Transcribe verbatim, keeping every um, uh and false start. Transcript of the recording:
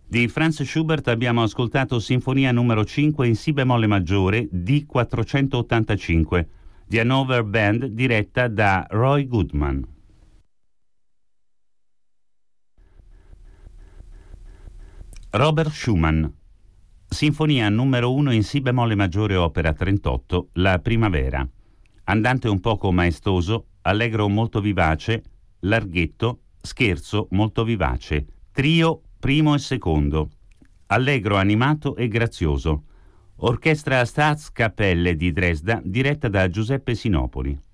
Di Franz Schubert abbiamo ascoltato Sinfonia numero cinque in Si bemolle maggiore D quattrocentottantacinque, di Hannover Band diretta da Roy Goodman. Robert Schumann. Sinfonia numero uno in Si bemolle maggiore opera trentotto, La primavera. Andante un poco maestoso, allegro molto vivace, larghetto, scherzo molto vivace. Trio primo e secondo, allegro animato e grazioso. Orchestra Staatskapelle di Dresda diretta da Giuseppe Sinopoli.